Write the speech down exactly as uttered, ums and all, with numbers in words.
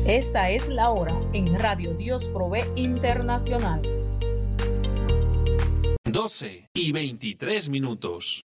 Esta es la hora en Radio Dios Provee Internacional. doce y veintitrés minutos.